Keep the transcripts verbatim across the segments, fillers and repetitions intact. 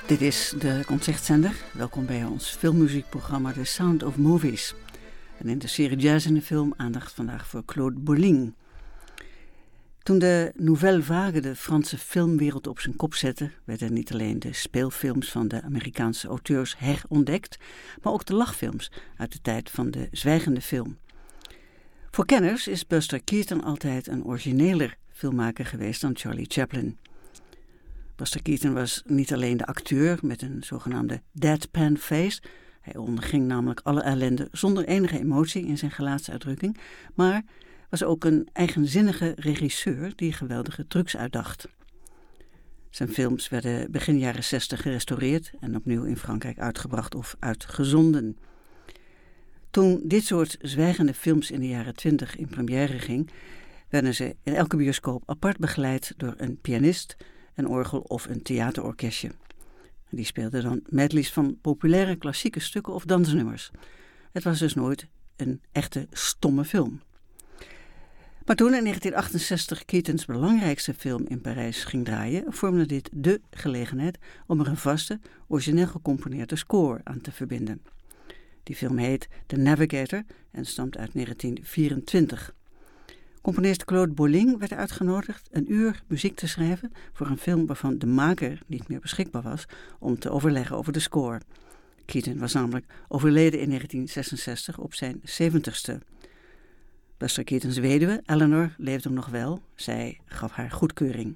Dit is de Concertzender. Welkom bij ons filmmuziekprogramma The Sound of Movies. En in de serie Jazz in de Film aandacht vandaag voor Claude Bolling. Toen de Nouvelle Vague de Franse filmwereld op zijn kop zette, werden niet alleen de speelfilms van de Amerikaanse auteurs herontdekt, maar ook de lachfilms uit de tijd van de zwijgende film. Voor kenners is Buster Keaton altijd een origineler filmmaker geweest dan Charlie Chaplin. Buster Keaton was niet alleen de acteur met een zogenaamde deadpan face. Hij onderging namelijk alle ellende zonder enige emotie in zijn gelaatsuitdrukking, maar was ook een eigenzinnige regisseur die geweldige trucs uitdacht. Zijn films werden begin jaren zestig gerestaureerd en opnieuw in Frankrijk uitgebracht of uitgezonden. Toen dit soort zwijgende films in de jaren twintig in première ging, werden ze in elke bioscoop apart begeleid door een pianist, een orgel of een theaterorkestje. Die speelden dan medleys van populaire klassieke stukken of dansnummers. Het was dus nooit een echte stomme film. Maar toen in negentien achtenzestig Keatons belangrijkste film in Parijs ging draaien, vormde dit dé gelegenheid om er een vaste, origineel gecomponeerde score aan te verbinden. Die film heet The Navigator en stamt uit negentien vierentwintig. Componist Claude Bolling werd uitgenodigd een uur muziek te schrijven voor een film waarvan de maker niet meer beschikbaar was om te overleggen over de score. Keaton was namelijk overleden in negentien zesenzestig op zijn zeventigste. Buster Keatons weduwe, Eleanor, leefde nog wel. Zij gaf haar goedkeuring.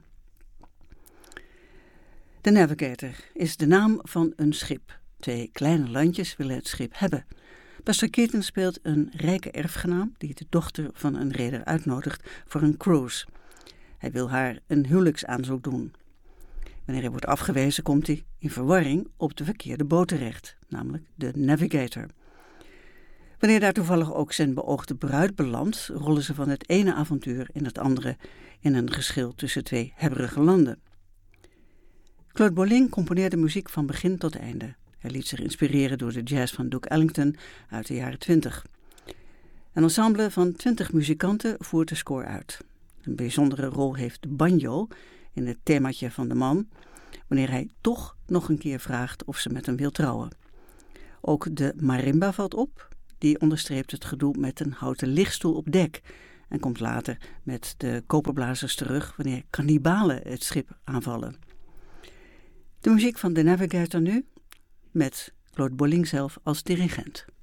The Navigator is de naam van een schip. Twee kleine landjes willen het schip hebben. Buster Keaton speelt een rijke erfgenaam die de dochter van een reder uitnodigt voor een cruise. Hij wil haar een huwelijksaanzoek doen. Wanneer hij wordt afgewezen, komt hij in verwarring op de verkeerde boot terecht, namelijk de Navigator. Wanneer daar toevallig ook zijn beoogde bruid belandt, rollen ze van het ene avontuur in het andere in een geschil tussen twee hebberige landen. Claude Bolling componeerde muziek van begin tot einde. Hij liet zich inspireren door de jazz van Duke Ellington uit de jaren twintig. Een ensemble van twintig muzikanten voert de score uit. Een bijzondere rol heeft de banjo in het themaatje van de man, wanneer hij toch nog een keer vraagt of ze met hem wil trouwen. Ook de marimba valt op, die onderstreept het gedoe met een houten lichtstoel op dek en komt later met de koperblazers terug wanneer kannibalen het schip aanvallen. De muziek van The Navigator nu, met Claude Bolling zelf als dirigent.